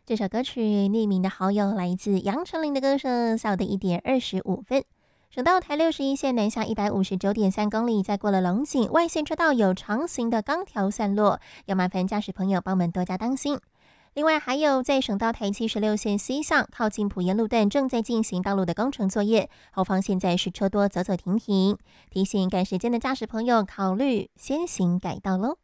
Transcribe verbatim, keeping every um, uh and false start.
这首歌曲匿名的好友来自杨丞琳的歌声，下午的一点二十五分。省道台六十一线南下一百五十九点三公里，在过了龙井外线车道有长形的钢条散落，要麻烦驾驶朋友帮我们多加当心。另外还有在省道台七十六线西向靠近埔盐路段正在进行道路的工程作业，后方现在是车多走走停停，提醒赶时间的驾驶朋友考虑先行改道喽。